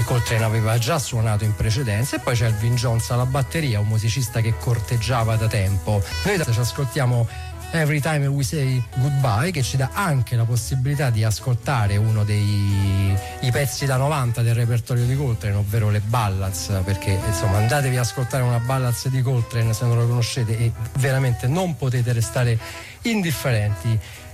Coltrane aveva già suonato in precedenza, e poi c'è Elvin Jones alla batteria, un musicista che corteggiava da tempo. Noi adesso ci ascoltiamo Every Time We Say Goodbye, che ci dà anche la possibilità di ascoltare uno dei pezzi da 90 del repertorio di Coltrane, ovvero le ballads, perché insomma andatevi ad ascoltare una ballads di Coltrane se non lo conoscete e veramente non potete restare indifferenti.